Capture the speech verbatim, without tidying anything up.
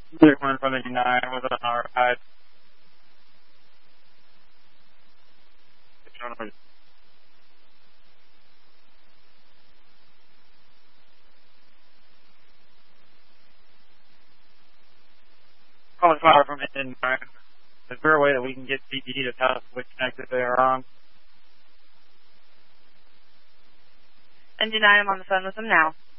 Six one from eighty-nine was on our ride. Calling fire from eighty-nine. Is there a way that we can get C P E to tell us which exit they are on? Engine nine, I'm on the phone with them now.